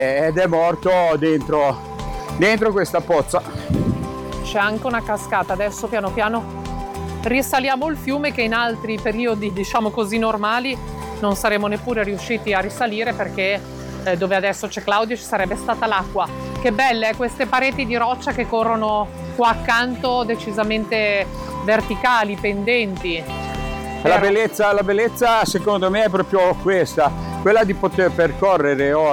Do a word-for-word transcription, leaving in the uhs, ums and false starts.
ed è morto dentro, dentro questa pozza. C'è anche una cascata, adesso piano piano risaliamo il fiume che in altri periodi, diciamo così, normali non saremmo neppure riusciti a risalire perché eh, dove adesso c'è Claudio ci sarebbe stata l'acqua. Che belle queste pareti di roccia che corrono qua accanto, decisamente verticali, pendenti. La bellezza, la bellezza secondo me è proprio questa, quella di poter percorrere